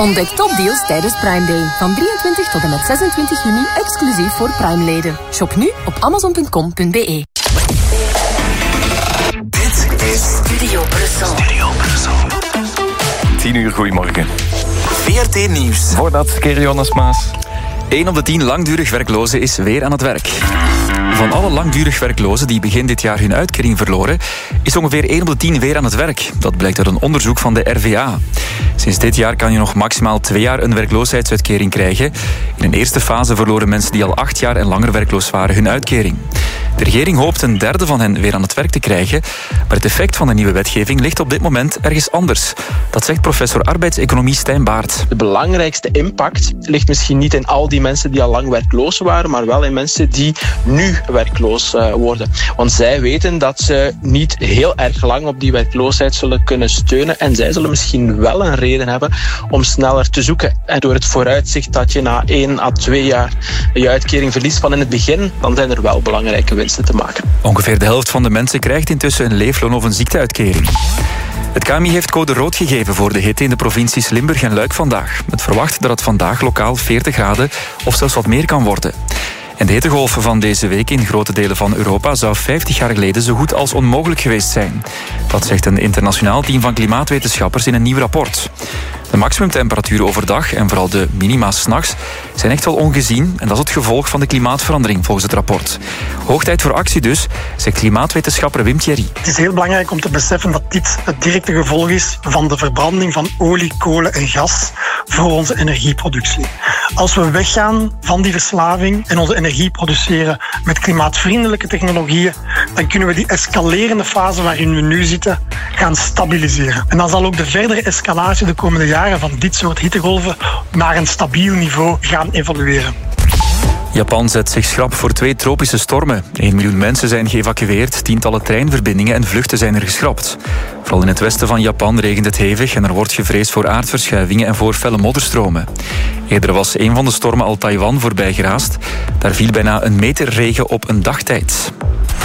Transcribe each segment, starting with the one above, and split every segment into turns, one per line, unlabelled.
Ontdek topdeals tijdens Prime Day. Van 23 tot en met 26 juni exclusief voor Prime-leden. Shop nu op amazon.com.be.
Dit is Studio Brussel.
10 uur, goedemorgen.
VRT Nieuws.
Voordat, keer Jonas Maas. 1 op de 10 langdurig werklozen is weer aan het werk. Van alle langdurig werklozen die begin dit jaar hun uitkering verloren, is ongeveer 1 op de 10 weer aan het werk. Dat blijkt uit een onderzoek van de RVA. Sinds dit jaar kan je nog maximaal 2 jaar een werkloosheidsuitkering krijgen. In een eerste fase verloren mensen die al 8 jaar en langer werkloos waren hun uitkering. De regering hoopt een derde van hen weer aan het werk te krijgen, maar het effect van de nieuwe wetgeving ligt op dit moment ergens anders. Dat zegt professor arbeidseconomie Stijn Baert.
De belangrijkste impact ligt misschien niet in al die mensen die al lang werkloos waren, maar wel in mensen die nu werkloos worden. Want zij weten dat ze niet heel erg lang op die werkloosheid zullen kunnen steunen en zij zullen misschien wel een reden hebben om sneller te zoeken. En door het vooruitzicht dat je na 1 à 2 jaar je uitkering verliest van in het begin, dan zijn er wel belangrijke winsten te maken.
Ongeveer de helft van de mensen krijgt intussen een leefloon of een ziekteuitkering. Het KMI heeft code rood gegeven voor de hitte in de provincies Limburg en Luik vandaag. Het verwacht dat het vandaag lokaal 40 graden of zelfs wat meer kan worden. En de hittegolf van deze week in grote delen van Europa zou 50 jaar geleden zo goed als onmogelijk geweest zijn. Dat zegt een internationaal team van klimaatwetenschappers in een nieuw rapport. De maximumtemperaturen overdag en vooral de minima 's nachts zijn echt wel ongezien en dat is het gevolg van de klimaatverandering volgens het rapport. Hoog tijd voor actie dus, zegt klimaatwetenschapper Wim Thierry.
Het is heel belangrijk om te beseffen dat dit het directe gevolg is van de verbranding van olie, kolen en gas voor onze energieproductie. Als we weggaan van die verslaving en onze energie produceren met klimaatvriendelijke technologieën, dan kunnen we die escalerende fase waarin we nu zitten gaan stabiliseren. En dan zal ook de verdere escalatie de komende jaren van dit soort hittegolven naar een stabiel niveau gaan evolueren.
Japan zet zich schrap voor 2 tropische stormen. 1 miljoen mensen zijn geëvacueerd, tientallen treinverbindingen en vluchten zijn er geschrapt. Vooral in het westen van Japan regent het hevig en er wordt gevreesd voor aardverschuivingen en voor felle modderstromen. Eerder was een van de stormen al Taiwan voorbij geraast. Daar viel bijna 1 meter regen op een dagtijd.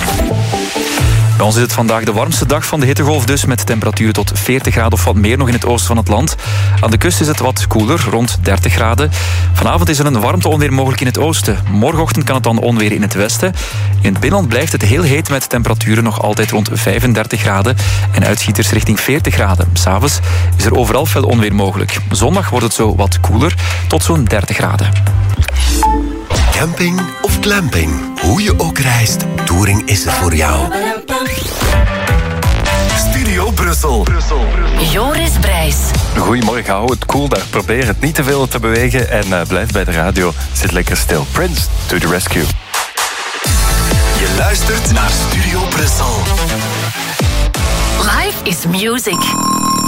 Bij ons is het vandaag de warmste dag van de hittegolf dus, met temperaturen tot 40 graden of wat meer nog in het oosten van het land. Aan de kust is het wat koeler, rond 30 graden. Vanavond is er een warmteonweer mogelijk in het oosten. Morgenochtend kan het dan onweer in het westen. In het binnenland blijft het heel heet met temperaturen nog altijd rond 35 graden en uitschieters richting 40 graden. 's Avonds is er overal fel onweer mogelijk. Zondag wordt het zo wat koeler, tot zo'n 30 graden.
Camping of glamping, hoe je ook reist, Touring is er voor jou. Studio Brussel.
Joris Brijs.
Goedemorgen, hou het cool daar. Probeer het niet te veel te bewegen en blijf bij de radio. Zit lekker stil. Prince to the rescue.
Je luistert naar Studio Brussel.
Life is music.